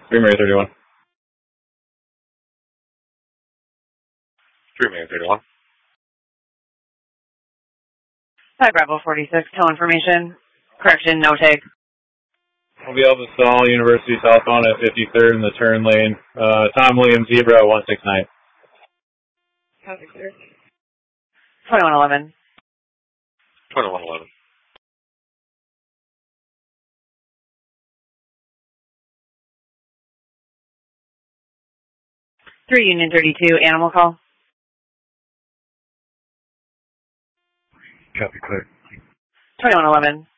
3 Mary 31. 3 Mary 31. Hi, Bravo 46. Tell information. Correction, no take. We'll be able to stall University southbound at 53rd in the turn lane. Tom Williams, Zebra 169. Copy, sir. 2111. 2111. 3 Union 32, animal call. Copy, clear. 2111.